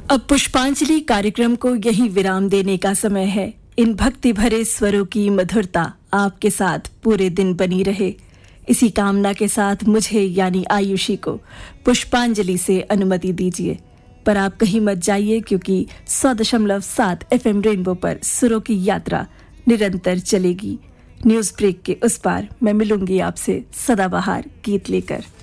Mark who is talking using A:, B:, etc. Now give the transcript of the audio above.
A: अब पुष्पांजलि कार्यक्रम को यही विराम देने का समय है। इन भक्ति भरे स्वरों की मधुरता आपके साथ पूरे दिन बनी रहे, इसी कामना के साथ मुझे यानी आयुषी को पुष्पांजलि से अनुमति दीजिए। पर आप कहीं मत जाइए, क्योंकि 100.7 FM रेनबो पर सुरों की यात्रा निरंतर चलेगी। न्यूज़ ब्रेक के उस पार मैं मिलूंगी आपसे सदाबहार गीत लेकर।